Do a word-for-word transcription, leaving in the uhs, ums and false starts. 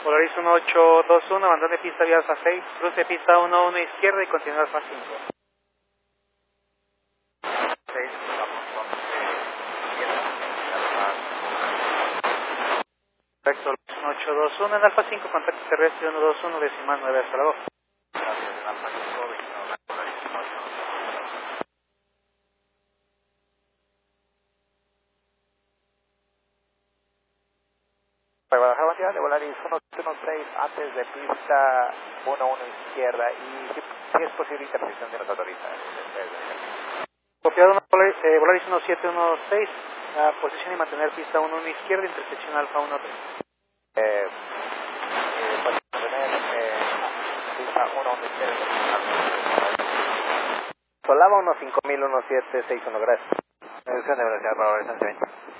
Polaris uno ocho dos uno, abandone de pista vía Alfa seis, cruce pista uno uno izquierda y continúa Alfa cinco. seis, vamos con izquierda, Correcto, uno ocho dos uno en Alfa cinco, contacto terrestre uno dos uno, decimal nueve, hasta luego. gracias, Alfa cinco, veintinueve, Polaris uno ocho. Para Guadalajara, bandera de Volaris uno uno seis antes de pista uno uno izquierda y si, si es posible intersección de nos autoriza. Copiado una Polaris, eh, Volaris uno siete uno seis, a posición y mantener pista uno uno izquierda, intersección Alfa uno tres. Eh, eh, pues mantener eh, pista uno uno izquierda. Solava uno cinco mil uno siete seis uno, gracias. Reducción de velocidad para Volaris once veinte.